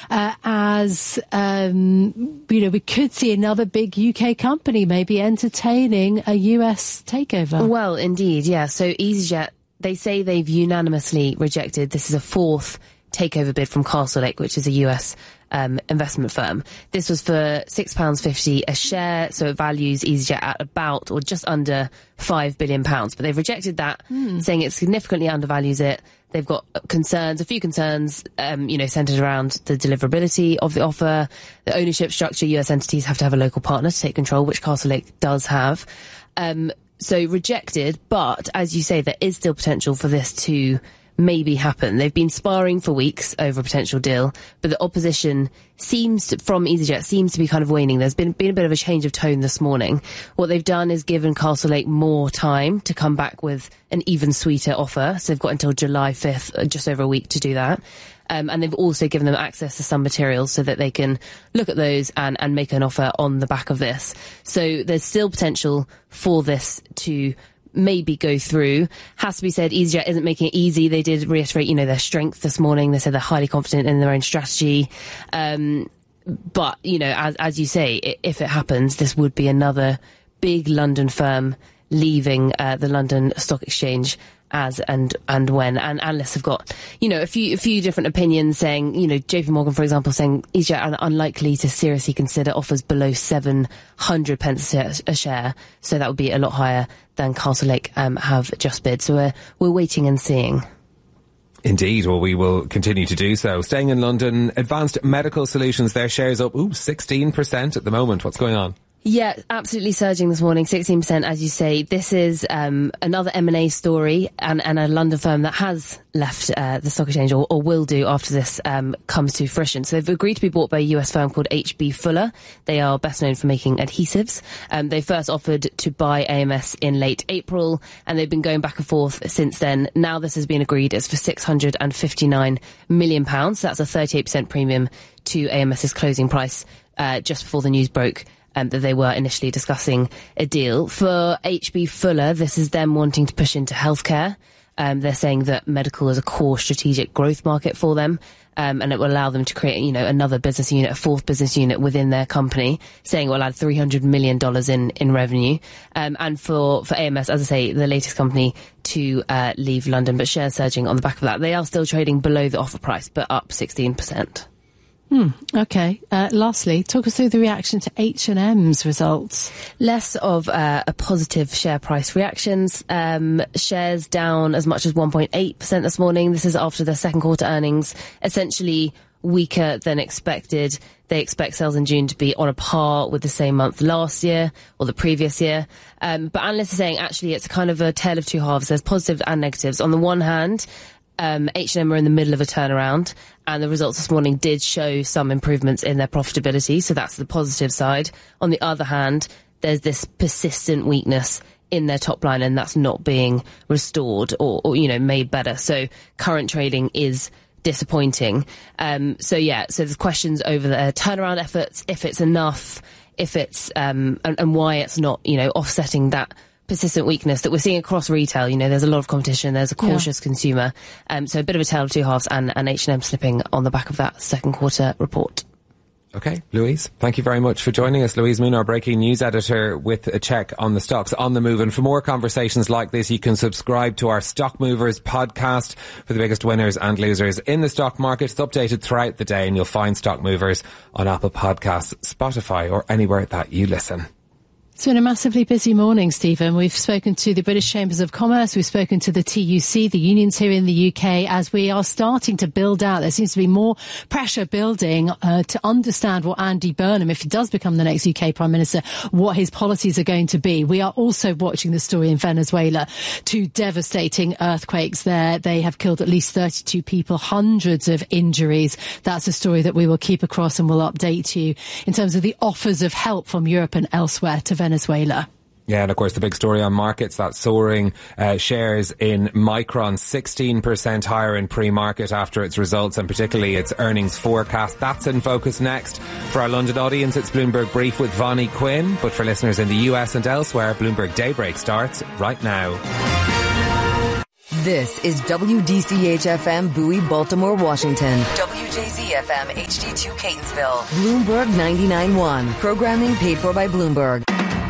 as, we could see another big UK company maybe entertaining a US takeover. Well, indeed, yeah. So EasyJet, they say they've unanimously rejected, this is a fourth takeover bid from Castlelake, which is a US investment firm. This was for £6.50 a share, so it values EasyJet at about or just under £5 billion. But they've rejected that, saying it significantly undervalues it. They've got a few concerns, centred around the deliverability of the offer, the ownership structure. US entities have to have a local partner to take control, which Castlelake does have. So rejected, but as you say, there is still potential for this to maybe happen. They've been sparring for weeks over a potential deal, but the opposition from EasyJet seems to be kind of waning. There's been a bit of a change of tone this morning. What they've done is given Castlelake more time to come back with an even sweeter offer. So they've got until July 5th, just over a week to do that. And they've also given them access to some materials so that they can look at those and make an offer on the back of this. So there's still potential for this to maybe go through. Has to be said, EasyJet isn't making it easy. They did reiterate, their strength this morning. They said they're highly confident in their own strategy. But, as you say, if it happens, this would be another big London firm leaving the London Stock Exchange as and when. And analysts have got, a few different opinions saying, JP Morgan, for example, saying EasyJet are unlikely to seriously consider offers below 700 pence a share. So that would be a lot higher than Castlelake have just bid. So we're waiting and seeing. Indeed. Well, we will continue to do so. Staying in London, Advanced Medical Solutions, their shares up 16% at the moment. What's going on? Yeah, absolutely surging this morning, 16%, as you say. This is another M&A story and a London firm that has left the stock exchange or will do after this comes to fruition. So they've agreed to be bought by a US firm called H.B. Fuller. They are best known for making adhesives. They first offered to buy AMS in late April, and they've been going back and forth since then. Now this has been agreed. It's for £659 million. So that's a 38% premium to AMS's closing price just before the news broke. That they were initially discussing a deal. For H.B. Fuller, this is them wanting to push into healthcare. They're saying that medical is a core strategic growth market for them, and it will allow them to create, another business unit, a fourth business unit within their company, saying it will add $300 million in revenue. And for AMS, as I say, the latest company to leave London, but shares surging on the back of that. They are still trading below the offer price, but up 16%. Okay. Lastly, talk us through the reaction to H&M's results. Less of a positive share price reactions. Shares down as much as 1.8% this morning. This is after their second quarter earnings, essentially weaker than expected. They expect sales in June to be on a par with the same month last year or the previous year. But analysts are saying actually it's kind of a tale of two halves. There's positives and negatives. On the one hand, H&M are in the middle of a turnaround, and the results this morning did show some improvements in their profitability, so that's the positive side. On the other hand, there's this persistent weakness in their top line, and that's not being restored or made better. So current trading is disappointing. So there's questions over their turnaround efforts, if it's enough, if it's and why it's not offsetting that persistent weakness that we're seeing across retail. There's a lot of competition, there's a cautious consumer. So a bit of a tale of two halves, and H&M slipping on the back of that second quarter report. Okay, Louise, thank you very much for joining us. Louise Moon, our breaking news editor, with a check on the stocks on the move. And for more conversations like this, you can subscribe to our Stock Movers podcast for the biggest winners and losers in the stock market. It's updated throughout the day, and you'll find Stock Movers on Apple Podcasts, Spotify, or anywhere that you listen. It's been a massively busy morning, Stephen. We've spoken to the British Chambers of Commerce. We've spoken to the TUC, the unions here in the UK, as we are starting to build out. There seems to be more pressure building to understand what Andy Burnham, if he does become the next UK Prime Minister, what his policies are going to be. We are also watching the story in Venezuela. 2 devastating earthquakes there. They have killed at least 32 people, hundreds of injuries. That's a story that we will keep across and will update you in terms of the offers of help from Europe and elsewhere to Venezuela. Yeah, and of course the big story on markets, that soaring shares in Micron, 16% higher in pre-market after its results, and particularly its earnings forecast. That's in focus next. For our London audience, it's Bloomberg Brief with Vonnie Quinn, but for listeners in the US and elsewhere, Bloomberg Daybreak starts right now. This is WDCH-FM Bowie, Baltimore, Washington. WJZ FM HD2 Catonsville. Bloomberg 99.1. Programming paid for by Bloomberg.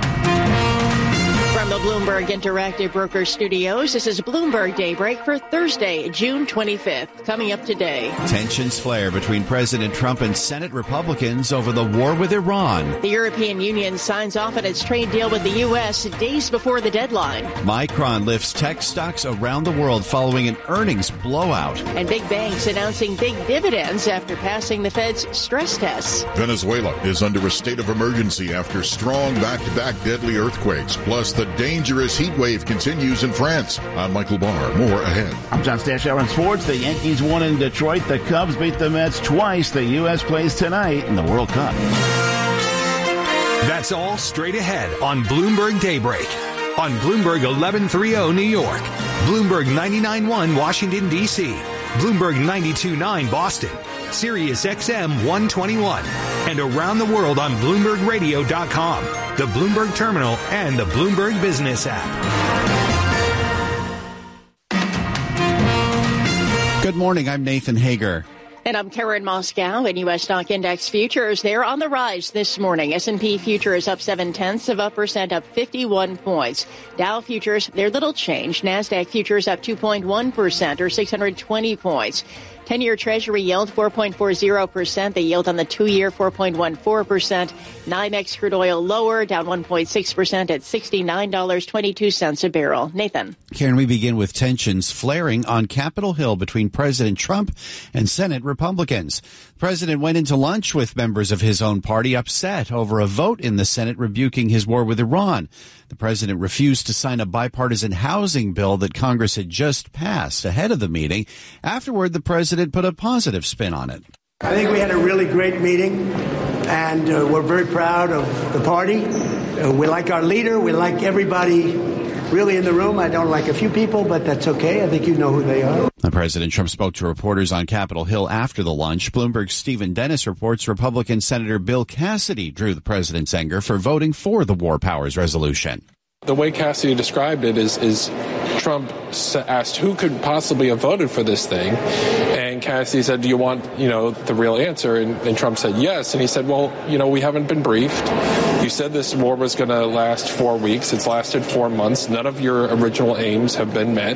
From the Bloomberg Interactive Broker Studios, this is Bloomberg Daybreak for Thursday, June 25th. Coming up today. Tensions flare between President Trump and Senate Republicans over the war with Iran. The European Union signs off on its trade deal with the U.S. days before the deadline. Micron lifts tech stocks around the world following an earnings blowout. And big banks announcing big dividends after passing the Fed's stress tests. Venezuela is under a state of emergency after strong back-to-back deadly earthquakes. Plus, the dangerous heat wave continues in France. I'm Michael Barr. More ahead. I'm John Stashower in sports. The Yankees won in Detroit. The Cubs beat the Mets twice. The U.S. plays tonight in the World Cup. That's all straight ahead on Bloomberg Daybreak. On Bloomberg 1130 New York. Bloomberg 99.1 Washington, D.C. Bloomberg 92.9 Boston. Sirius XM 121. And around the world on BloombergRadio.com, the Bloomberg Terminal, and the Bloomberg Business app. Good morning. I'm Nathan Hager. And I'm Karen Moscow. In U.S. stock index futures, they're on the rise this morning. S&P future is up 0.7%, up 51 points. Dow futures, they're little change. NASDAQ futures up 2.1%, or 620 points. 10-year Treasury yield 4.40%. The yield on the 2-year 4.14%. NYMEX crude oil lower, down 1.6% at $69.22 a barrel. Nathan. Karen, we begin with tensions flaring on Capitol Hill between President Trump and Senate Republicans. The president went into lunch with members of his own party upset over a vote in the Senate rebuking his war with Iran. The president refused to sign a bipartisan housing bill that Congress had just passed ahead of the meeting. Afterward, the president put a positive spin on it. I think we had a really great meeting, and we're very proud of the party. We like our leader. We like everybody really in the room. I don't like a few people, but that's okay. I think you know who they are. President Trump spoke to reporters on Capitol Hill after the lunch. Bloomberg's Stephen Dennis reports Republican Senator Bill Cassidy drew the president's anger for voting for the War Powers Resolution. The way Cassidy described it is Trump asked who could possibly have voted for this thing, and Cassidy said, do you want, the real answer? And Trump said yes, and he said, well, we haven't been briefed. You said this war was going to last 4 weeks. It's lasted 4 months. None of your original aims have been met,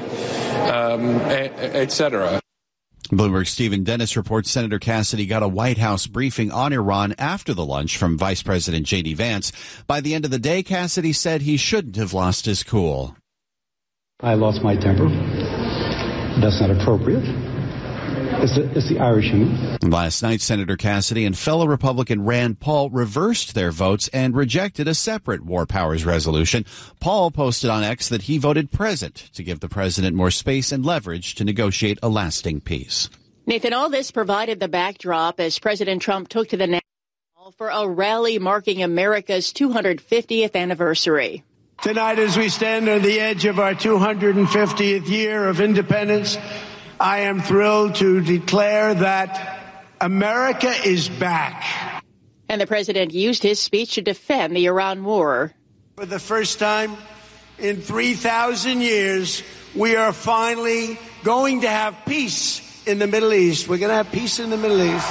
et cetera. Bloomberg's Stephen Dennis reports Senator Cassidy got a White House briefing on Iran after the lunch from Vice President J.D. Vance. By the end of the day, Cassidy said he shouldn't have lost his cool. I lost my temper. That's not appropriate. It's the Irish in me. Last night, Senator Cassidy and fellow Republican Rand Paul reversed their votes and rejected a separate War Powers resolution. Paul posted on X that he voted present to give the president more space and leverage to negotiate a lasting peace. Nathan, all this provided the backdrop as President Trump took to the National Mall for a rally marking America's 250th anniversary. Tonight, as we stand on the edge of our 250th year of independence, I am thrilled to declare that America is back. And the president used his speech to defend the Iran war. For the first time in 3,000 years, we are finally going to have peace in the Middle East. We're going to have peace in the Middle East.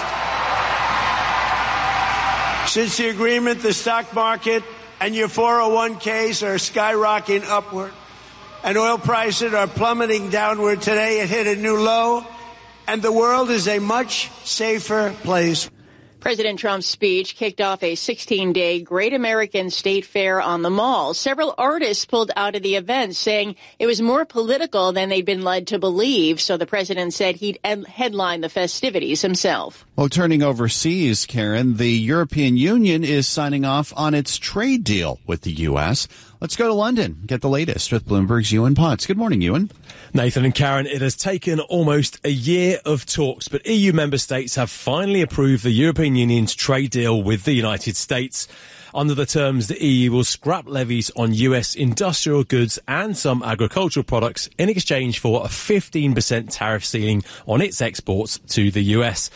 Since the agreement, the stock market and your 401ks are skyrocketing upward. And oil prices are plummeting downward. Today it hit a new low, and the world is a much safer place. President Trump's speech kicked off a 16-day Great American State Fair on the Mall. Several artists pulled out of the event, saying it was more political than they'd been led to believe. So the president said he'd headline the festivities himself. Well, turning overseas, Karen, the European Union is signing off on its trade deal with the U.S. Let's go to London, get the latest with Bloomberg's Ewan Potts. Good morning, Ewan. Nathan and Karen, it has taken almost a year of talks, but EU member states have finally approved the European Union's trade deal with the United States. Under the terms, the EU will scrap levies on US industrial goods and some agricultural products in exchange for a 15% tariff ceiling on its exports to the US.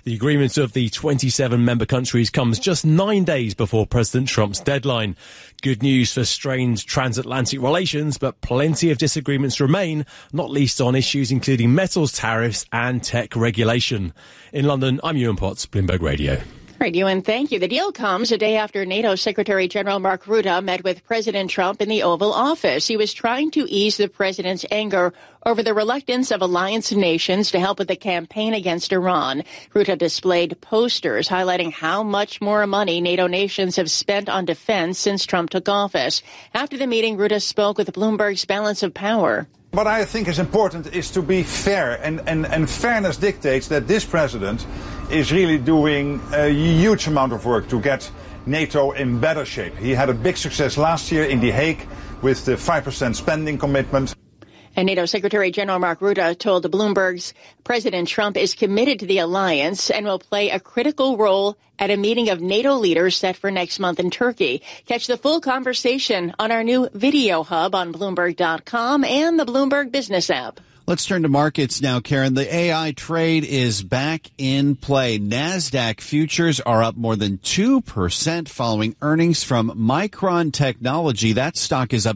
The agreement of the 27 member countries comes just 9 days before President Trump's deadline. Good news for strained transatlantic relations, but plenty of disagreements remain, not least on issues including metals tariffs and tech regulation. In London, I'm Ewan Potts, Bloomberg Radio. Right, Ewan, thank you. The deal comes a day after NATO Secretary General Mark Rutte met with President Trump in the Oval Office. He was trying to ease the president's anger over the reluctance of alliance nations to help with the campaign against Iran. Rutte displayed posters highlighting how much more money NATO nations have spent on defense since Trump took office. After the meeting, Rutte spoke with Bloomberg's Balance of Power. What I think is important is to be fair, and fairness dictates that this president is really doing a huge amount of work to get NATO in better shape. He had a big success last year in The Hague with the 5% spending commitment. And NATO Secretary General Mark Rutte told Bloomberg's President Trump is committed to the alliance and will play a critical role at a meeting of NATO leaders set for next month in Turkey. Catch the full conversation on our new video hub on Bloomberg.com and the Bloomberg Business app. Let's turn to markets now, Karen. The AI trade is back in play. NASDAQ futures are up more than 2% following earnings from Micron Technology. That stock is up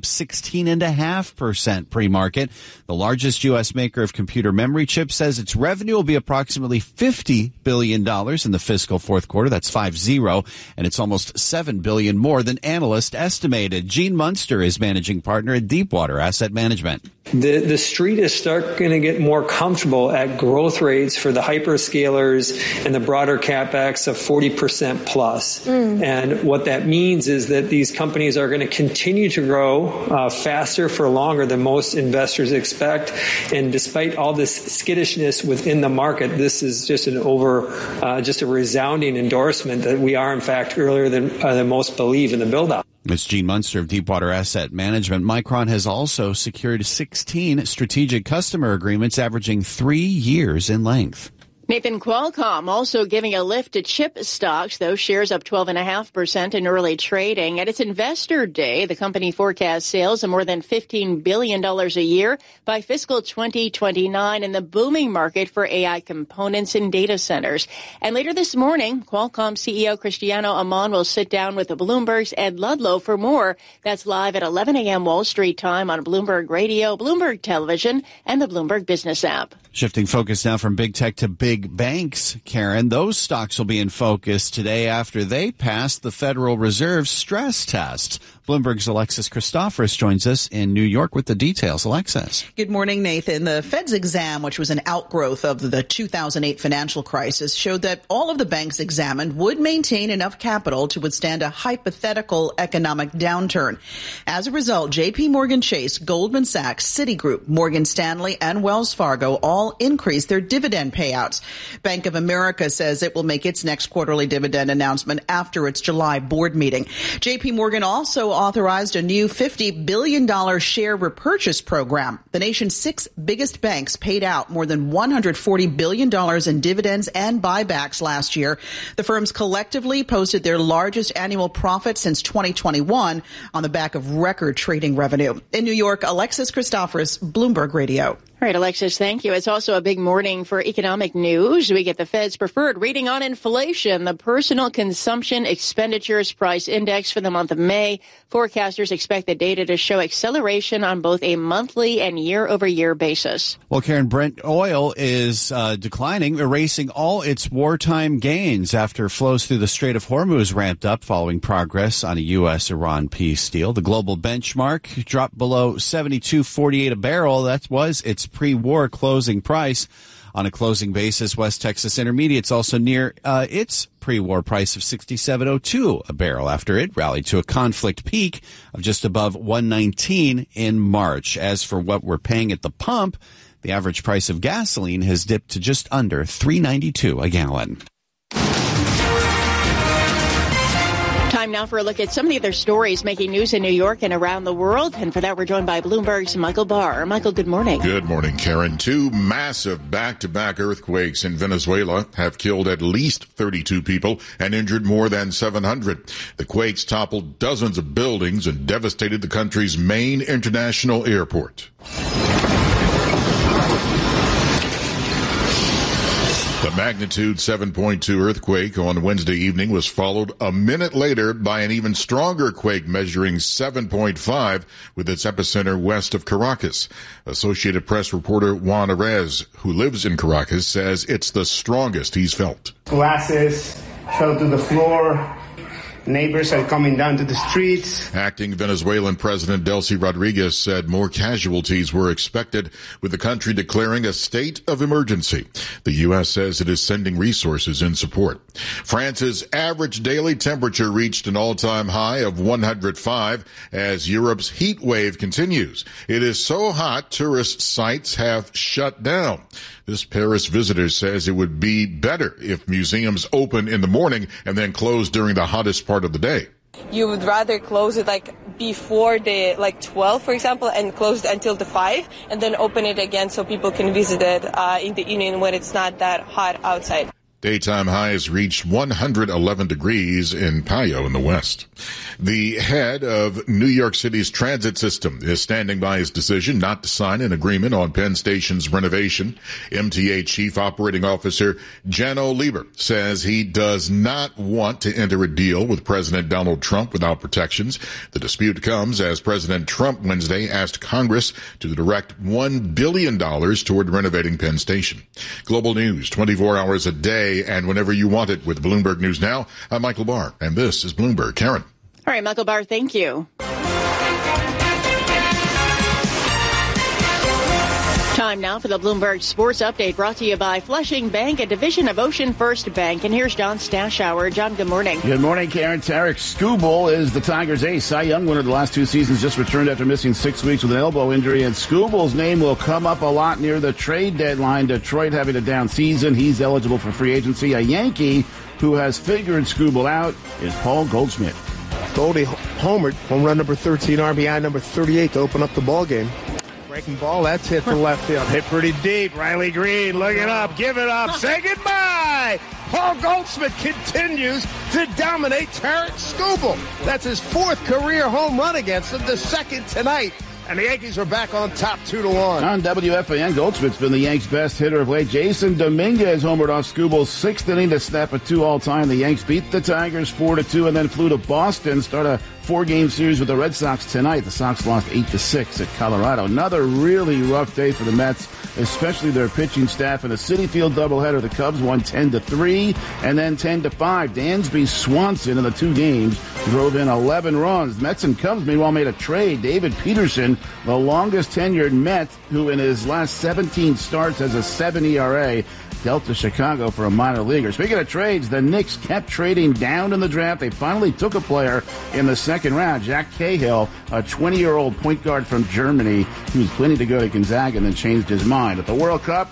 16.5% pre-market. The largest U.S. maker of computer memory chips says its revenue will be approximately $50 billion in the fiscal fourth quarter. That's 50, and it's almost $7 billion more than analysts estimated. Gene Munster is managing partner at Deepwater Asset Management. The street is starting to get more comfortable at growth rates for the hyperscalers and the broader CapEx of 40% plus. And what that means is that these companies are going to continue to grow faster for longer than most investors expect. And despite all this skittishness within the market, this is just just a resounding endorsement that we are, in fact, earlier than most believe in the build-out. It's Gene Munster of Deepwater Asset Management. Micron has also secured 16 strategic customer agreements averaging 3 years in length. Nathan, Qualcomm also giving a lift to chip stocks. Those shares up 12.5% in early trading. At its investor day, the company forecasts sales of more than $15 billion a year by fiscal 2029 in the booming market for AI components in data centers. And later this morning, Qualcomm CEO Cristiano Amon will sit down with Bloomberg's Ed Ludlow for more. That's live at 11 a.m. Wall Street time on Bloomberg Radio, Bloomberg Television, and the Bloomberg Business app. Shifting focus now from big tech to big banks, Karen. Those stocks will be in focus today after they passed the Federal Reserve's stress test. Bloomberg's Alexis Christoforous joins us in New York with the details. Alexis. Good morning, Nathan. The Fed's exam, which was an outgrowth of the 2008 financial crisis, showed that all of the banks examined would maintain enough capital to withstand a hypothetical economic downturn. As a result, J.P. Morgan Chase, Goldman Sachs, Citigroup, Morgan Stanley, and Wells Fargo all increased their dividend payouts. Bank of America says it will make its next quarterly dividend announcement after its July board meeting. J.P. Morgan also authorized a new $50 billion share repurchase program. The nation's 6 biggest banks paid out more than $140 billion in dividends and buybacks last year. The firms collectively posted their largest annual profit since 2021 on the back of record trading revenue. In New York, Alexis Christoforous, Bloomberg Radio. All right, Alexis, thank you. It's also a big morning for economic news. We get the Fed's preferred reading on inflation, the Personal Consumption Expenditures Price Index for the month of May. Forecasters expect the data to show acceleration on both a monthly and year-over-year basis. Well, Karen, Brent oil is declining, erasing all its wartime gains after flows through the Strait of Hormuz ramped up following progress on a U.S.-Iran peace deal. The global benchmark dropped below $72.48 a barrel. That was its pre-war closing price. On a closing basis, West Texas Intermediate's also near its pre-war price of $67.02 a barrel after it rallied to a conflict peak of just above $119 in March. As for what we're paying at the pump, the average price of gasoline has dipped to just under $3.92 a gallon. Time now for a look at some of the other stories making news in New York and around the world. And for that, we're joined by Bloomberg's Michael Barr. Michael, good morning. Good morning, Karen. 2 massive back-to-back earthquakes in Venezuela have killed at least 32 people and injured more than 700. The quakes toppled dozens of buildings and devastated the country's main international airport. The magnitude 7.2 earthquake on Wednesday evening was followed a minute later by an even stronger quake measuring 7.5 with its epicenter west of Caracas. Associated Press reporter Juan Arez, who lives in Caracas, says it's the strongest he's felt. Glasses fell to the floor. Neighbors are coming down to the streets. Acting Venezuelan President Delcy Rodriguez said more casualties were expected, with the country declaring a state of emergency. The U.S. says it is sending resources in support. France's average daily temperature reached an all-time high of 105 as Europe's heat wave continues. It is so hot, tourist sites have shut down. This Paris visitor says it would be better if museums open in the morning and then close during the hottest part of the day. You would rather close it before the 12, for example, and close it until the 5, and then open it again so people can visit it in the evening when it's not that hot outside. Daytime highs reached 111 degrees in Payo in the west. The head of New York City's transit system is standing by his decision not to sign an agreement on Penn Station's renovation. MTA Chief Operating Officer Janno Lieber says he does not want to enter a deal with President Donald Trump without protections. The dispute comes as President Trump Wednesday asked Congress to direct $1 billion toward renovating Penn Station. Global news 24 hours a day and whenever you want it with Bloomberg News Now. I'm Michael Barr, and this is Bloomberg. Karen. All right, Michael Barr, thank you. Time now for the Bloomberg Sports Update, brought to you by Flushing Bank, a division of Ocean First Bank. And here's John Stashower. John, good morning. Good morning, Karen. Tarek Skubal is the Tigers' ace. Cy Young winner the last 2 seasons, just returned after missing 6 weeks with an elbow injury. And Skubal's name will come up a lot near the trade deadline. Detroit having a down season. He's eligible for free agency. A Yankee who has figured Skubal out is Paul Goldschmidt. Goldie homered, home run number 13, RBI number 38 to open up the ball game. Breaking ball, that's hit to left field. Hit pretty deep. Riley Green, look it up, give it up, say goodbye. Paul Goldschmidt continues to dominate Tarek Skubal. That's his 4th career home run against him, the 2nd tonight. And the Yankees are back on top 2-1. On WFAN, Goldschmidt's been the Yanks' best hitter of late. Jason Dominguez homered off Skubal's 6th inning to snap a 2 all-time. The Yanks beat the Tigers 4-2 and then flew to Boston, start a 4-game series with the Red Sox tonight. The Sox lost 8-6 at Colorado. Another really rough day for the Mets, especially their pitching staff. In a Citi Field doubleheader, the Cubs won 10-3 and then 10-5. Dansby Swanson in the 2 games drove in 11 runs. Mets and Cubs, meanwhile, made a trade. David Peterson, the longest tenured Met, who in his last 17 starts has a 7 ERA, dealt to Chicago for a minor leaguer. Speaking of trades, the Knicks kept trading down in the draft. They finally took a player in the 2nd round, Jack Cahill, a 20-year-old point guard from Germany who was planning to go to Gonzaga and then changed his mind. At the World Cup,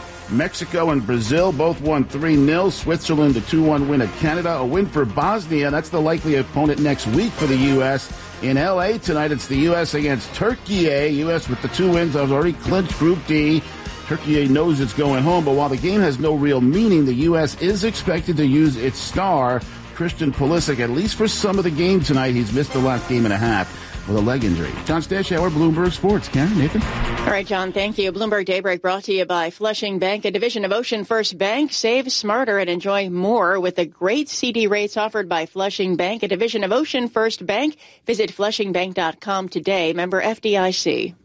Mexico and Brazil both won 3-0. Switzerland a 2-1 win at Canada. A win for Bosnia. That's the likely opponent next week for the U.S. In L.A. tonight, it's the U.S. against Turkey. U.S. with the 2 wins has already clinched Group D. Turkey knows it's going home, but while the game has no real meaning, the U.S. is expected to use its star, Christian Pulisic, at least for some of the game tonight. He's missed the last game and a half with a leg injury. John Stashower, Bloomberg Sports. Karen, Nathan? All right, John, thank you. Bloomberg Daybreak brought to you by Flushing Bank, a division of Ocean First Bank. Save smarter and enjoy more with the great CD rates offered by Flushing Bank, a division of Ocean First Bank. Visit flushingbank.com today. Member FDIC.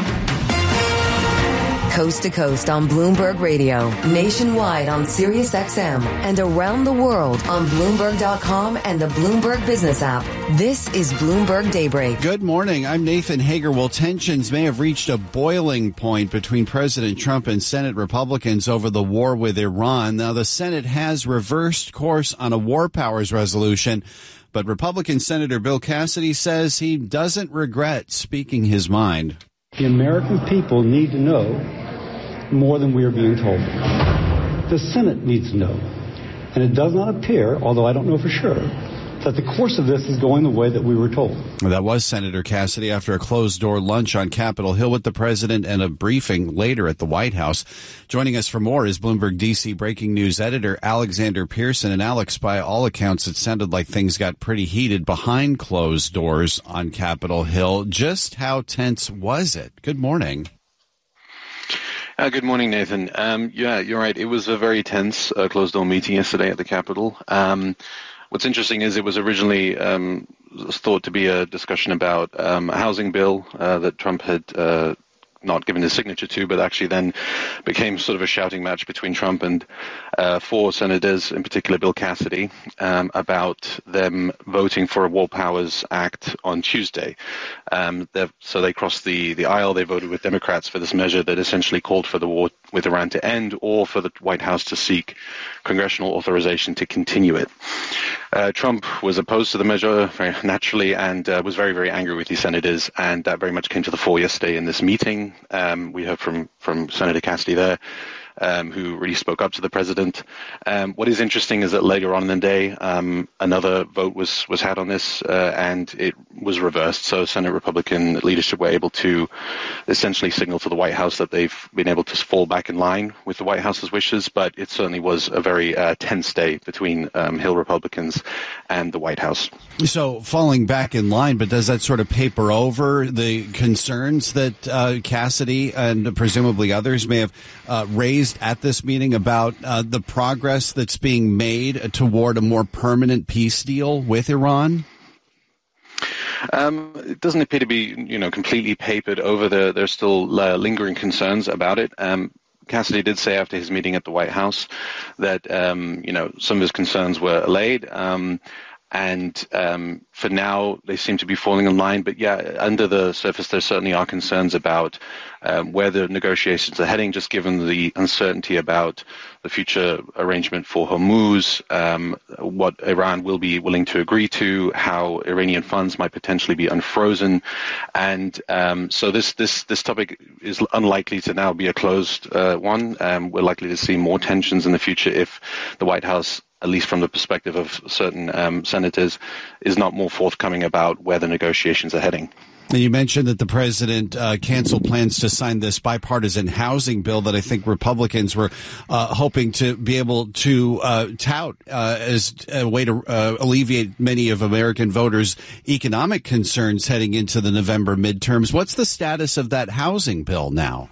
Coast to coast on Bloomberg Radio, nationwide on Sirius XM, and around the world on Bloomberg.com and the Bloomberg Business app. This is Bloomberg Daybreak. Good morning. I'm Nathan Hager. Well, tensions may have reached a boiling point between President Trump and Senate Republicans over the war with Iran. Now, the Senate has reversed course on a war powers resolution, but Republican Senator Bill Cassidy says he doesn't regret speaking his mind. The American people need to know more than we are being told. The Senate needs to know. And it does not appear, although I don't know for sure, that the course of this is going the way that we were told. That was Senator Cassidy after a closed-door lunch on Capitol Hill with the president and a briefing later at the White House. Joining us for more is Bloomberg D.C. breaking news editor Alexander Pearson. And Alex, by all accounts, it sounded like things got pretty heated behind closed doors on Capitol Hill. Just how tense was it? Good morning. Good morning, Nathan. Yeah, you're right. It was a very tense closed-door meeting yesterday at the Capitol. What's interesting is it was originally thought to be a discussion about a housing bill that Trump had not given his signature to, but actually then became sort of a shouting match between Trump and four senators, in particular Bill Cassidy, about them voting for a War Powers Act on Tuesday. So they crossed the aisle. They voted with Democrats for this measure that essentially called for the war with Iran to end, or for the White House to seek congressional authorization to continue it. Trump was opposed to the measure very naturally and was very, very angry with these senators, and that very much came to the fore yesterday in this meeting. We heard from Senator Cassidy there, who really spoke up to the president. What is interesting is that later on in the day, another vote was had on this, and it was reversed. So Senate Republican leadership were able to essentially signal to the White House that they've been able to fall back in line with the White House's wishes, but it certainly was a very tense day between Hill Republicans and the White House. So falling back in line, but does that sort of paper over the concerns that Cassidy and presumably others may have raised at this meeting about the progress that's being made toward a more permanent peace deal with Iran? It doesn't appear to be, completely papered over. There's still lingering concerns about it. Cassidy did say after his meeting at the White House that, some of his concerns were allayed. And for now, they seem to be falling in line. But yeah, under the surface, there certainly are concerns about where the negotiations are heading, just given the uncertainty about the future arrangement for Hormuz, what Iran will be willing to agree to, how Iranian funds might potentially be unfrozen. And so this topic is unlikely to now be a closed one. We're likely to see more tensions in the future if the White House, at least from the perspective of certain senators, is not more forthcoming about where the negotiations are heading. And you mentioned that the president canceled plans to sign this bipartisan housing bill that I think Republicans were hoping to be able to tout as a way to alleviate many of American voters' economic concerns heading into the November midterms. What's the status of that housing bill now?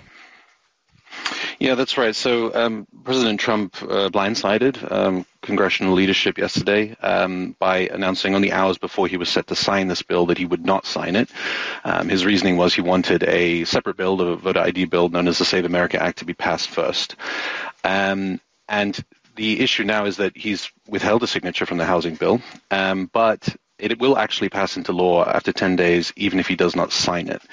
Yeah, that's right. So President Trump blindsided congressional leadership yesterday by announcing only hours before he was set to sign this bill that he would not sign it. His reasoning was he wanted a separate bill, the voter ID bill known as the Save America Act, to be passed first. And the issue now is that he's withheld a signature from the housing bill, but it will actually pass into law after 10 days, even if he does not sign it.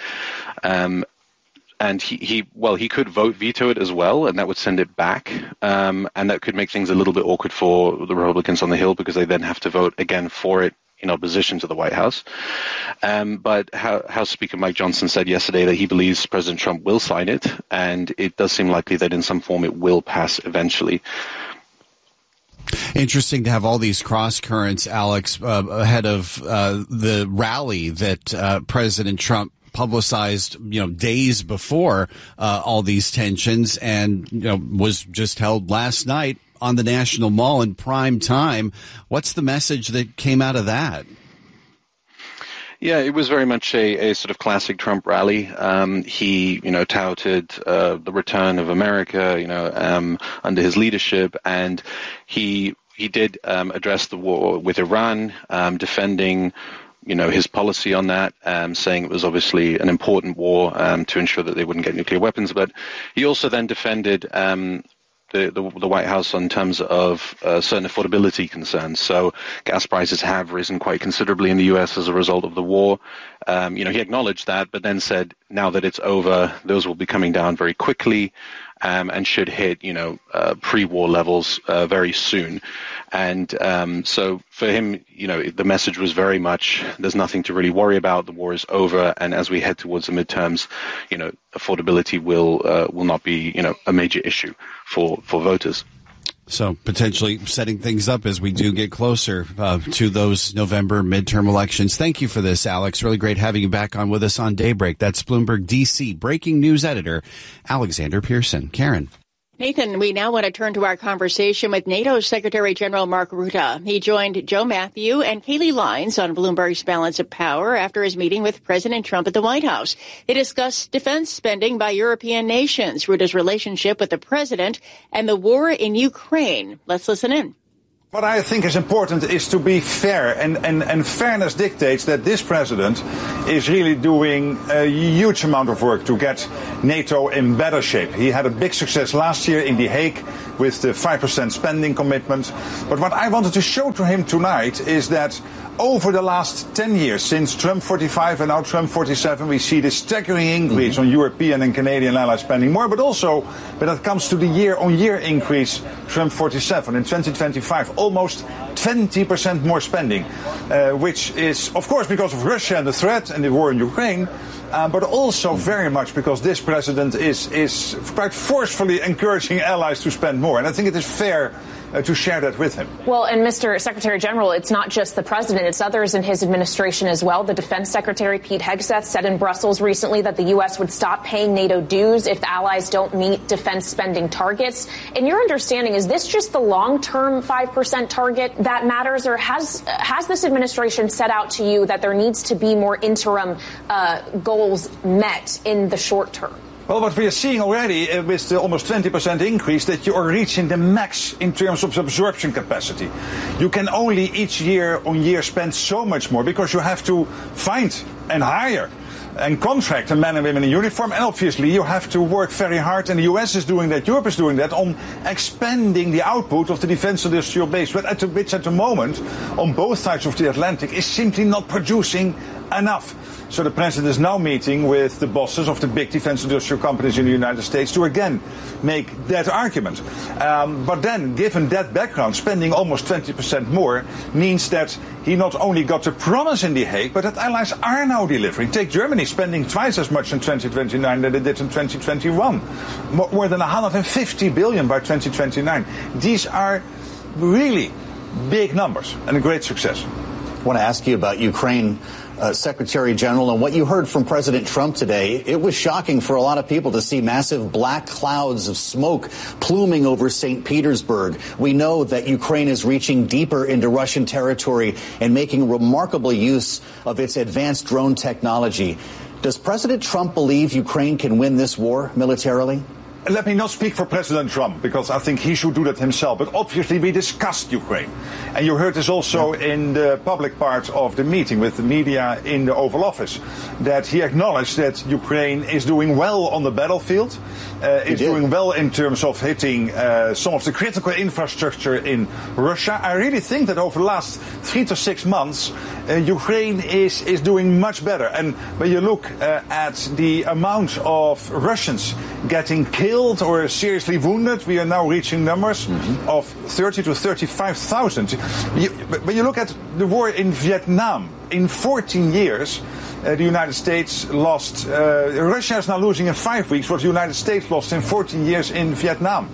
And he could veto it as well, and that would send it back. And that could make things a little bit awkward for the Republicans on the Hill, because they then have to vote again for it in opposition to the White House. But House Speaker Mike Johnson said yesterday that he believes President Trump will sign it, and it does seem likely that in some form it will pass eventually. Interesting to have all these cross currents, Alex, ahead of the rally that President Trump publicized, days before all these tensions, and was just held last night on the National Mall in prime time. What's the message that came out of that? Yeah, it was very much a sort of classic Trump rally. He, touted the return of America, under his leadership, and he did address the war with Iran, defending his policy on that, saying it was obviously an important war to ensure that they wouldn't get nuclear weapons. But he also then defended the White House in terms of certain affordability concerns. So gas prices have risen quite considerably in the U.S. as a result of the war. He acknowledged that, but then said now that it's over, those will be coming down very quickly. And should hit, pre-war levels very soon. And so for him, the message was very much, there's nothing to really worry about. The war is over. And as we head towards the midterms, affordability will not be, a major issue for voters. So potentially setting things up as we do get closer to those November midterm elections. Thank you for this, Alex. Really great having you back on with us on Daybreak. That's Bloomberg DC breaking news editor Alexander Pearson. Karen. Nathan, we now want to turn to our conversation with NATO Secretary General Mark Rutte. He joined Joe Matthew and Kayleigh Lines on Bloomberg's Balance of Power after his meeting with President Trump at the White House. They discussed defense spending by European nations, Rutte's relationship with the president, and the war in Ukraine. Let's listen in. What I think is important is to be fair, and fairness dictates that this president is really doing a huge amount of work to get NATO in better shape. He had a big success last year in The Hague with the 5% spending commitment. But what I wanted to show to him tonight is that over the last 10 years, since Trump 45 and now Trump 47, we see this staggering increase on European and Canadian allies spending more, but also when it comes to the year-on-year increase, Trump 47 in 2025, almost 20% more spending, which is, of course, because of Russia and the threat and the war in Ukraine, but also very much because this president is quite forcefully encouraging allies to spend more. And I think it is fair to share that with him. Well, and Mr. Secretary General, it's not just the president, it's others in his administration as well. The Defense Secretary, Pete Hegseth, said in Brussels recently that the U.S. would stop paying NATO dues if the allies don't meet defense spending targets. In your understanding, is this just the long-term 5% target that matters, or has this administration set out to you that there needs to be more interim goals met in the short term? Well, what we are seeing already with the almost 20% increase, that you are reaching the max in terms of absorption capacity. You can only each year on year spend so much more because you have to find and hire and contract the men and women in uniform. And obviously you have to work very hard, and the US is doing that, Europe is doing that, on expanding the output of the defense industrial base, which at the moment on both sides of the Atlantic is simply not producing enough. So the president is now meeting with the bosses of the big defense industrial companies in the United States to again make that argument. But then, given that background, spending almost 20% more means that he not only got the promise in The Hague, but that allies are now delivering. Take Germany spending twice as much in 2029 than they did in 2021. More than 150 billion by 2029. These are really big numbers and a great success. I want to ask you about Ukraine, Secretary General, and what you heard from President Trump today. It was shocking for a lot of people to see massive black clouds of smoke pluming over St. Petersburg. We know that Ukraine is reaching deeper into Russian territory and making remarkable use of its advanced drone technology. Does President Trump believe Ukraine can win this war militarily? Let me not speak for President Trump, because I think he should do that himself. But obviously we discussed Ukraine. And you heard this also in the public part of the meeting with the media in the Oval Office, that he acknowledged that Ukraine is doing well on the battlefield. It's doing well in terms of hitting some of the critical infrastructure in Russia. I really think that over the last 3 to 6 months, Ukraine is doing much better. And when you look at the amount of Russians getting killed or seriously wounded, we are now reaching numbers of 30 to 35,000. When you look at the war in Vietnam, in 14 years, the United States lost, Russia is now losing in 5 weeks what the United States lost in 14 years in Vietnam.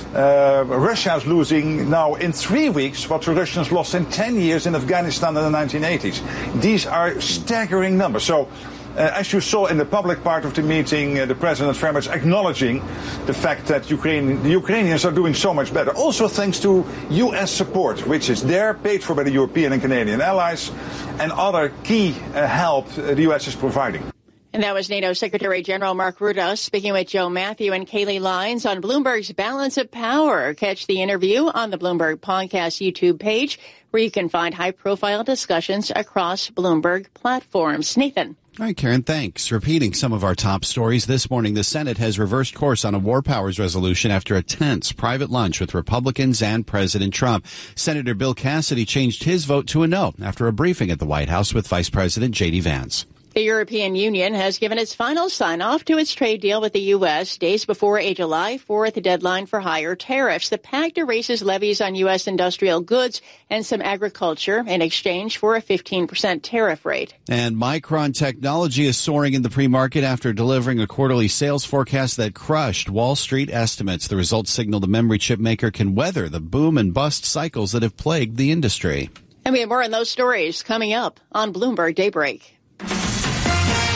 Russia is losing now in 3 weeks what the Russians lost in 10 years in Afghanistan in the 1980s. These are staggering numbers. So, as you saw in the public part of the meeting, the president very much acknowledging the fact that the Ukrainians are doing so much better. Also thanks to U.S. support, which is there, paid for by the European and Canadian allies, and other key help the U.S. is providing. And that was NATO Secretary General Mark Rutte speaking with Joe Matthew and Kayleigh Lines on Bloomberg's Balance of Power. Catch the interview on the Bloomberg Podcast YouTube page, where you can find high-profile discussions across Bloomberg platforms. Nathan. All right, Karen, thanks. Repeating some of our top stories this morning, the Senate has reversed course on a war powers resolution after a tense private lunch with Republicans and President Trump. Senator Bill Cassidy changed his vote to a no after a briefing at the White House with Vice President J.D. Vance. The European Union has given its final sign-off to its trade deal with the U.S. days before a July 4th deadline for higher tariffs. The pact erases levies on U.S. industrial goods and some agriculture in exchange for a 15% tariff rate. And Micron Technology is soaring in the pre-market after delivering a quarterly sales forecast that crushed Wall Street estimates. The results signal the memory chip maker can weather the boom and bust cycles that have plagued the industry. And we have more on those stories coming up on Bloomberg Daybreak.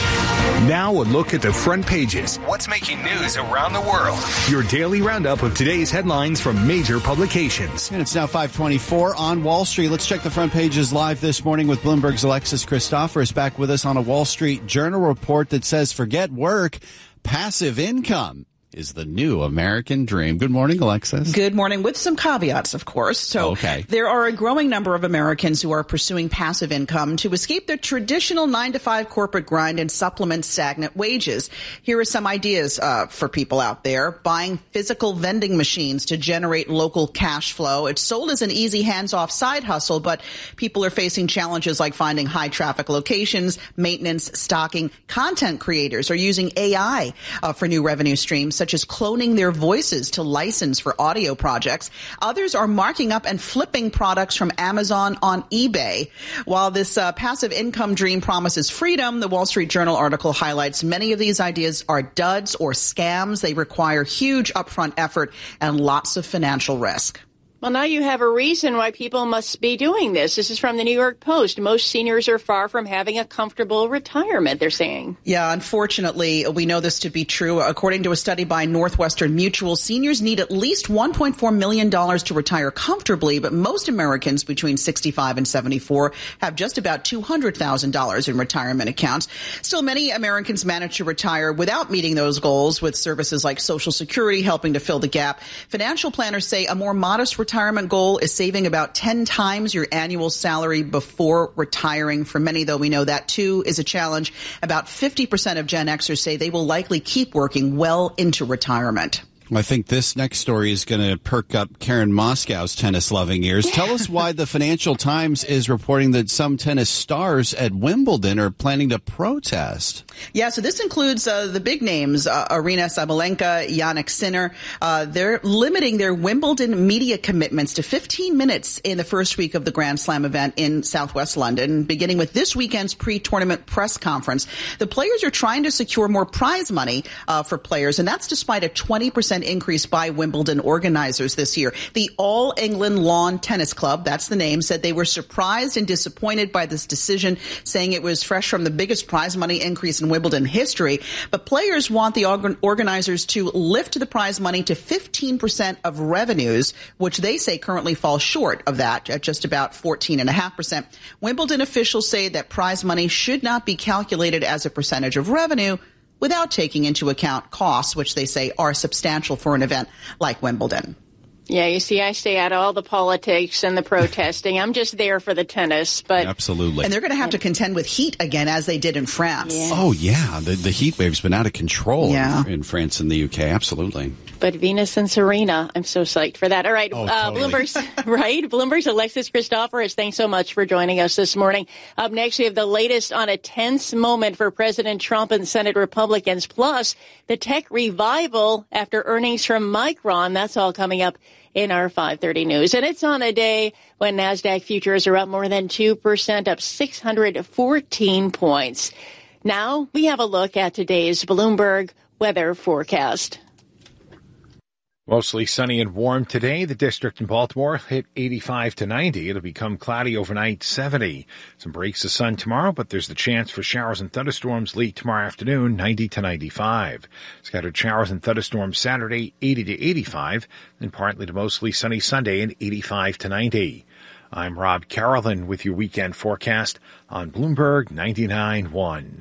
Now a look at the front pages. What's making news around the world? Your daily roundup of today's headlines from major publications. And it's now 5:24 on Wall Street. Let's check the front pages live this morning with Bloomberg's Alexis Christoforous back with us on a Wall Street Journal report that says forget work, passive income is the new American dream. Good morning, Alexis. Good morning, with some caveats, of course. So there are a growing number of Americans who are pursuing passive income to escape the traditional 9-to-5 corporate grind and supplement stagnant wages. Here are some ideas for people out there. Buying physical vending machines to generate local cash flow. It's sold as an easy hands-off side hustle, but people are facing challenges like finding high-traffic locations, maintenance, stocking. Content creators are using AI for new revenue streams, such as cloning their voices to license for audio projects. Others are marking up and flipping products from Amazon on eBay. While this passive income dream promises freedom, the Wall Street Journal article highlights many of these ideas are duds or scams. They require huge upfront effort and lots of financial risk. Well, now you have a reason why people must be doing this. This is from the New York Post. Most seniors are far from having a comfortable retirement, they're saying. Yeah, unfortunately, we know this to be true. According to a study by Northwestern Mutual, seniors need at least $1.4 million to retire comfortably, but most Americans between 65 and 74 have just about $200,000 in retirement accounts. Still, many Americans manage to retire without meeting those goals, with services like Social Security helping to fill the gap. Financial planners say a more modest retirement goal is saving about 10 times your annual salary before retiring. For many, though, we know that, too, is a challenge. About 50% of Gen Xers say they will likely keep working well into retirement. I think this next story is going to perk up Karen Moscow's tennis-loving ears. Tell us why the Financial Times is reporting that some tennis stars at Wimbledon are planning to protest. Yeah, so this includes the big names, Aryna Sabalenka, Jannik Sinner. They're limiting their Wimbledon media commitments to 15 minutes in the first week of the Grand Slam event in Southwest London, beginning with this weekend's pre-tournament press conference. The players are trying to secure more prize money for players, and that's despite a 20% increase by Wimbledon organizers this year. The All England Lawn Tennis Club, that's the name, said they were surprised and disappointed by this decision, saying it was fresh from the biggest prize money increase in Wimbledon history. But players want the organizers to lift the prize money to 15% of revenues, which they say currently falls short of that at just about 14.5%. Wimbledon officials say that prize money should not be calculated as a percentage of revenue without taking into account costs, which they say are substantial for an event like Wimbledon. Yeah, you see, I stay out of all the politics and the protesting. I'm just there for the tennis. But absolutely. And they're going to have to contend with heat again, as they did in France. Yeah. Oh, yeah. The heat wave's been out of control in France and the UK. Absolutely. But Venus and Serena, I'm so psyched for that. All right. Totally. Bloomberg's Alexis Christoforous. Thanks so much for joining us this morning. Up next, we have the latest on a tense moment for President Trump and Senate Republicans, plus the tech revival after earnings from Micron. That's all coming up in our 5:30 news. And it's on a day when NASDAQ futures are up more than 2%, up 614 points. Now we have a look at today's Bloomberg weather forecast. Mostly sunny and warm today. The district in Baltimore hit 85 to 90. It'll become cloudy overnight, 70. Some breaks of sun tomorrow, but there's the chance for showers and thunderstorms late tomorrow afternoon, 90 to 95. Scattered showers and thunderstorms Saturday, 80 to 85. Then partly to mostly sunny Sunday and 85 to 90. I'm Rob Carolyn with your weekend forecast on Bloomberg 99.1.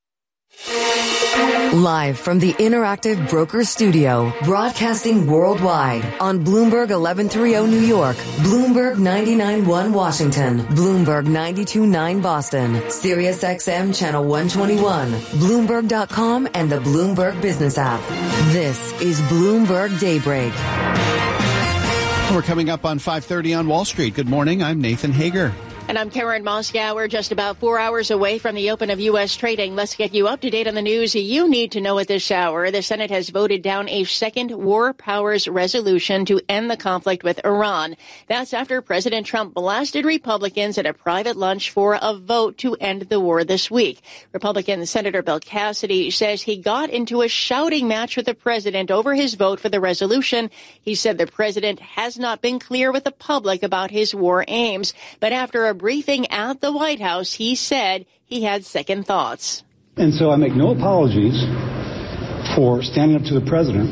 Live from the Interactive Broker Studio, broadcasting worldwide on Bloomberg 1130 New York, Bloomberg 99.1 Washington, Bloomberg 92.9 Boston, Sirius XM Channel 121, Bloomberg.com and the Bloomberg Business app. This is Bloomberg Daybreak. We're coming up on 5:30 on Wall Street. Good morning. I'm Nathan Hager. And I'm Karen Moscow. We're just about 4 hours away from the open of U.S. trading. Let's get you up to date on the news you need to know at this hour. The Senate has voted down a second war powers resolution to end the conflict with Iran. That's after President Trump blasted Republicans at a private lunch for a vote to end the war this week. Republican Senator Bill Cassidy says he got into a shouting match with the president over his vote for the resolution. He said the president has not been clear with the public about his war aims. But after a briefing at the White House, he said he had second thoughts. And so I make no apologies for standing up to the president,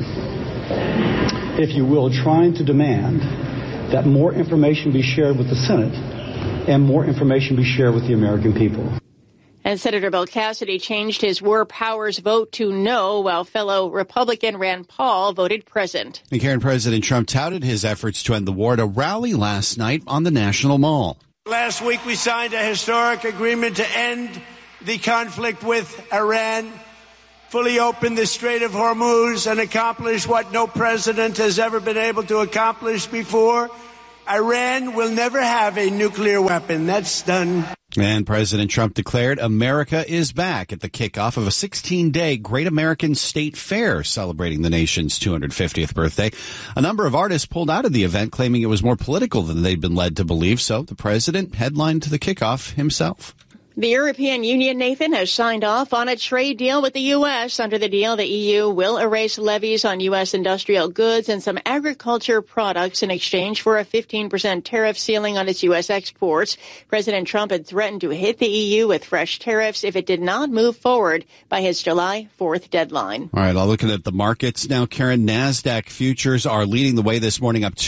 if you will, trying to demand that more information be shared with the Senate and more information be shared with the American people. And Senator Bill Cassidy changed his War Powers vote to no, while fellow Republican Rand Paul voted present. And Karen, President Trump touted his efforts to end the war at a rally last night on the National Mall. Last week we signed a historic agreement to end the conflict with Iran, fully open the Strait of Hormuz, and accomplish what no president has ever been able to accomplish before. Iran will never have a nuclear weapon. That's done. And President Trump declared America is back at the kickoff of a 16-day Great American State Fair celebrating the nation's 250th birthday. A number of artists pulled out of the event, claiming it was more political than they'd been led to believe, so the president headlined the kickoff himself. The European Union, Nathan, has signed off on a trade deal with the U.S. Under the deal, the EU will erase levies on U.S. industrial goods and some agriculture products in exchange for a 15% tariff ceiling on its U.S. exports. President Trump had threatened to hit the EU with fresh tariffs if it did not move forward by his July 4th deadline. All right, looking at the markets now, Karen, NASDAQ futures are leading the way this morning, up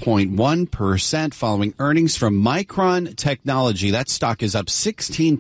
2.1% following earnings from Micron Technology. That stock is up 16.4%.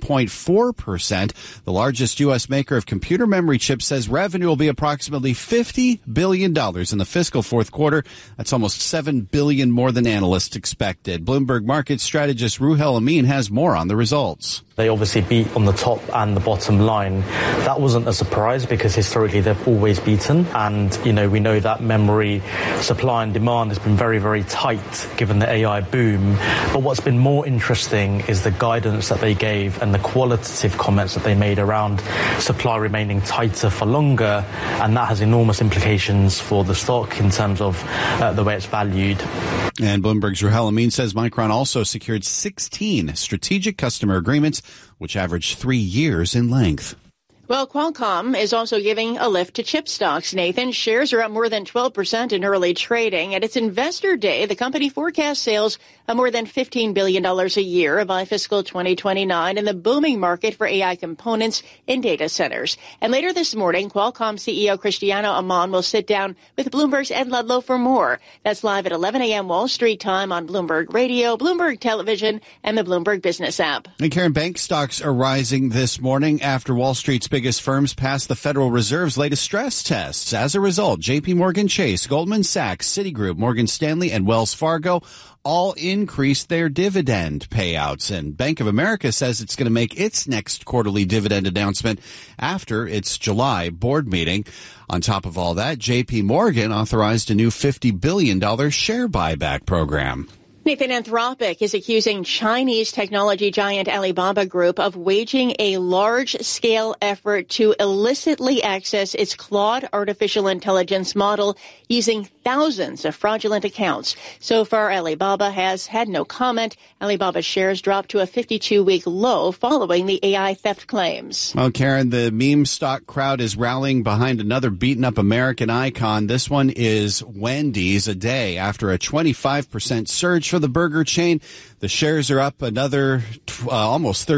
The largest U.S. maker of computer memory chips says revenue will be approximately $50 billion in the fiscal fourth quarter. That's almost $7 billion more than analysts expected. Bloomberg market strategist Ruhel Amin has more on the results. They obviously beat on the top and the bottom line. That wasn't a surprise because historically they've always beaten. And, we know that memory supply and demand has been very, very tight given the AI boom. But what's been more interesting is the guidance that they gave and the qualitative comments that they made around supply remaining tighter for longer. And that has enormous implications for the stock in terms of the way it's valued. And Bloomberg's Ruhel Amin says Micron also secured 16 strategic customer agreements, which average 3 years in length. Well, Qualcomm is also giving a lift to chip stocks, Nathan. Shares are up more than 12% in early trading. At its investor day, the company forecasts sales of more than $15 billion a year by fiscal 2029 in the booming market for AI components in data centers. And later this morning, Qualcomm CEO Cristiano Amon will sit down with Bloomberg's Ed Ludlow for more. That's live at 11 a.m. Wall Street time on Bloomberg Radio, Bloomberg Television, and the Bloomberg Business app. And Karen, bank stocks are rising this morning after Wall Street's biggest firms passed the Federal Reserve's latest stress tests. As a result, J.P. Morgan Chase, Goldman Sachs, Citigroup, Morgan Stanley, and Wells Fargo all increased their dividend payouts. And Bank of America says it's going to make its next quarterly dividend announcement after its July board meeting. On top of all that, J.P. Morgan authorized a new $50 billion share buyback program. Nathan, Anthropic is accusing Chinese technology giant Alibaba Group of waging a large-scale effort to illicitly access its Claude artificial intelligence model using thousands of fraudulent accounts. So far, Alibaba has had no comment. Alibaba's shares dropped to a 52-week low following the AI theft claims. Well, Karen, the meme stock crowd is rallying behind another beaten-up American icon. This one is Wendy's. A day after a 25% surge for the burger chain, the shares are up another almost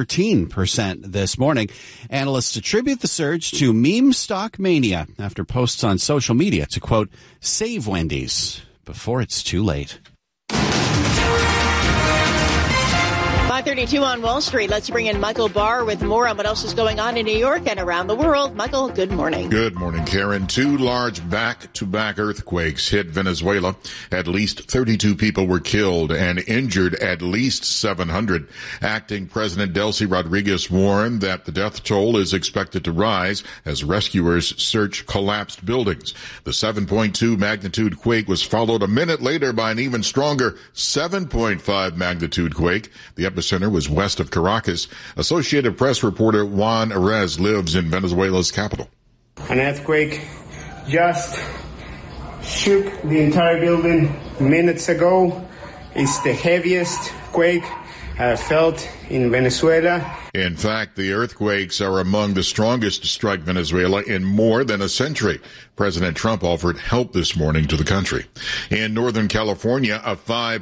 13% this morning. Analysts attribute the surge to meme stock mania after posts on social media to, quote, save Wendy's before it's too late. 5:32 on Wall Street. Let's bring in Michael Barr with more on what else is going on in New York and around the world. Michael, good morning. Good morning, Karen. 2 large back-to-back earthquakes hit Venezuela. At least 32 people were killed and injured at least 700. Acting President Delcy Rodriguez warned that the death toll is expected to rise as rescuers search collapsed buildings. The 7.2 magnitude quake was followed a minute later by an even stronger 7.5 magnitude quake. The epicenter was west of Caracas. Associated Press reporter Juan Arez lives in Venezuela's capital. An earthquake just shook the entire building minutes ago. It's the heaviest quake felt in Venezuela. In fact, the earthquakes are among the strongest to strike Venezuela in more than a century. President Trump offered help this morning to the country. In Northern California, a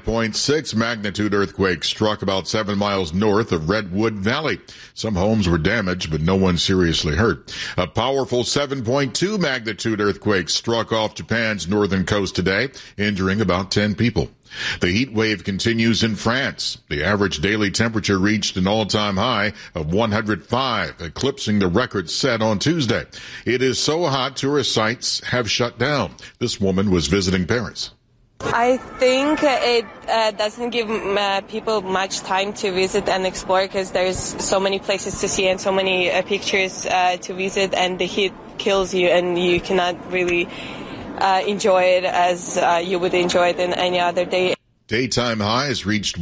5.6 magnitude earthquake struck about 7 miles north of Redwood Valley. Some homes were damaged, but no one seriously hurt. A powerful 7.2 magnitude earthquake struck off Japan's northern coast today, injuring about 10 people. The heat wave continues in France. The average daily temperature reached an all-time high of 105, eclipsing the record set on Tuesday. It is so hot, tourist sites have shut down. This woman was visiting Paris. I think it doesn't give people much time to visit and explore because there's so many places to see and so many pictures to visit, and the heat kills you and you cannot really enjoy it as you would enjoy it in any other day. Daytime highs reached